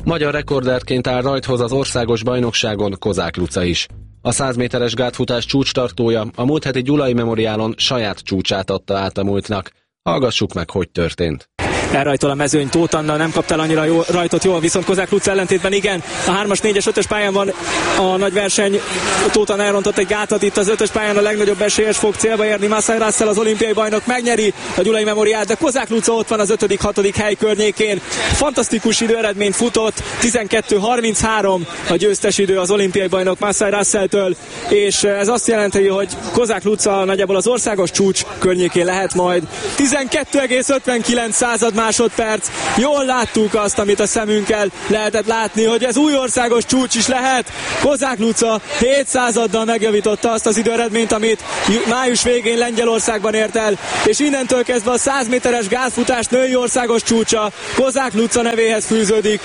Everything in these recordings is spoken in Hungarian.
Magyar rekorderként áll rajthoz az országos bajnokságon Kozák Luca is. A 100 méteres gátfutás csúcstartója a múlt heti Gyulai Memoriálon saját csúcsát adta át a múltnak. Hallgassuk meg, hogy történt. Elrajtol a mezőny, Tóth Anna nem kaptál annyira rajtot jól, viszont Kozák Luca ellentétben igen. A 3-as, 4-es, 5-ös pályán van a nagy verseny. Tóth Anna elrontott egy gátat, itt az 5-ös pályán a legnagyobb esélyes fog célba érni. Marcel Russell, az olimpiai bajnok megnyeri a Gyulai Memoriát, de Kozák Luca ott van az 5.-6. hely környékén. Fantasztikus időeredményt futott, 12.33 a győztes idő az olimpiai bajnok Marcel Russelltől, és ez azt jelenti, hogy Kozák Luca nagyjából az országos csúcs környékén lehet majd. 12,59 másodperc. Jól láttuk azt, amit a szemünkkel lehetett látni, hogy ez új országos csúcs is lehet. Kozák Luca 7%-dal megjavította azt az időeredményt, amit május végén Lengyelországban ért el, és innentől kezdve a 100 méteres gázfutás női országos csúcsa Kozák Luca nevéhez fűződik.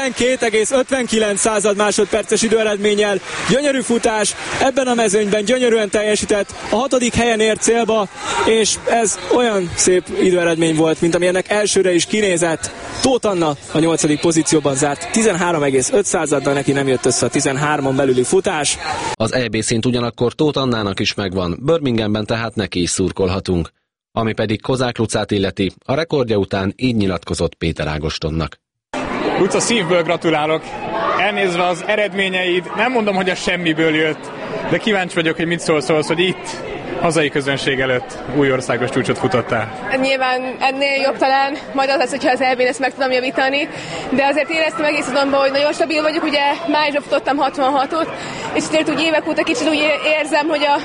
12,59 másodperces időeredménnyel. Gyönyörű futás, ebben a mezőnyben gyönyörűen teljesített, a 6. helyen ért célba, és ez olyan szép időeredmény volt, mint amilyennek elsőre is kinézett. Tóth Anna a 8. pozícióban zárt, 13,5%-dal neki nem jött össze a 13-on belüli futás. Az EB szint ugyanakkor Tóth Annának is megvan, Birminghamben tehát neki is szurkolhatunk. Ami pedig Kozák Lucát illeti, a rekordja után így nyilatkozott Péter Ágostonnak. Luca, szívből gratulálok. Elnézve az eredményeid, nem mondom, hogy a semmiből jött, de kíváncsi vagyok, hogy mit szólsz, hogy itt hazai közönség előtt új országos csúcsot futottál. Nyilván ennél jobb talán, majd az lesz, hogyha az EB-n ezt meg tudom javítani, de azért éreztem egész adomban, hogy nagyon stabil vagyok, ugye májusban futottam 66-ot, és azért úgy évek óta kicsit úgy érzem, hogy a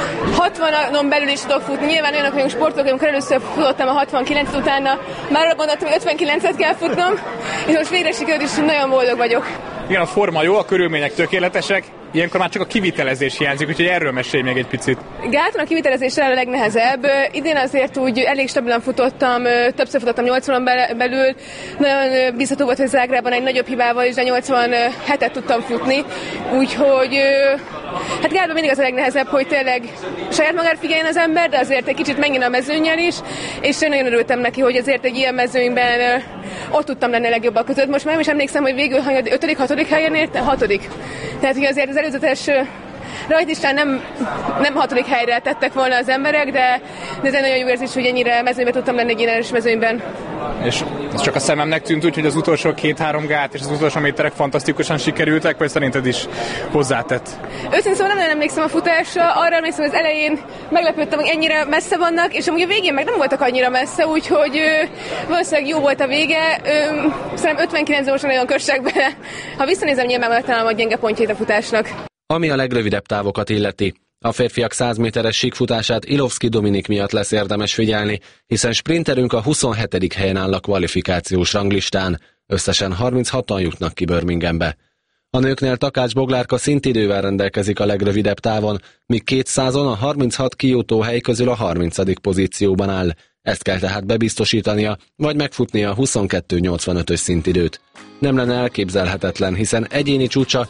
60-on belül is tudok futni. Nyilván olyanok vagyunk sportolók, amikor először futottam a 69-et, utána már arra gondoltam, hogy 59-et kell futnom, és most végre sikerült, és nagyon boldog vagyok. Igen, a forma jó, a körülmények tökéletesek, ilyenkor már csak a kivitelezés hiányzik, úgyhogy erről mesélj még egy picit. Gáton a kivitelezés a legnehezebb. Idén azért úgy elég stabilan futottam, többször futottam 80-on belül. Nagyon bízható volt, hogy Zágrában egy nagyobb hibával is, de 87-et tudtam futni. Úgyhogy hát Gátban mindig az a legnehezebb, hogy tényleg saját magára figyeljen az ember, de azért egy kicsit menjen a mezőnnyel is, és én nagyon örültem neki, hogy azért egy ilyen mezőnyben ott tudtam lenni a legjobbak között. Most már nem is emlékszem, hogy végül 5., 6. helyen értem? 6. Tehát, hogy azért az előzetes rajtlistán nem 6. helyre tettek volna az emberek, de ez egy nagyon jó érzés, hogy ennyire mezőnyben tudtam lenni egy ilyen erős mezőnyben. És ez csak a szememnek tűnt úgy, hogy az utolsó 2-3 gát és az utolsó méterek fantasztikusan sikerültek, vagy szerinted is hozzátett? Őszintén szóval nem emlékszem a futásra, arra emlékszem, hogy az elején meglepődtem, hogy ennyire messze vannak, és amúgy a végén meg nem voltak annyira messze, úgyhogy valószínűleg jó volt a vége. Szerintem 59 most nagyon kössek bele. Ha visszanézem, nyilván megtalálom a gyenge pontjait a futásnak. Ami a legrövidebb távokat illeti, a férfiak 100 méteres síkfutását Ilovszki Dominik miatt lesz érdemes figyelni, hiszen sprinterünk a 27. helyen áll a kvalifikációs ranglistán, összesen 36-an jutnak ki Birminghambe. A nőknél Takács Boglárka szintidővel rendelkezik a legrövidebb távon, míg 200-on a 36 kijutó hely közül a 30. pozícióban áll. Ezt kell tehát bebiztosítania, vagy megfutnia a 22.85-ös szintidőt. Nem lenne elképzelhetetlen, hiszen egyéni csúcsa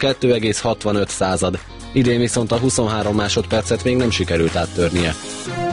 22,65. Idén viszont a 23 másodpercet még nem sikerült áttörnie.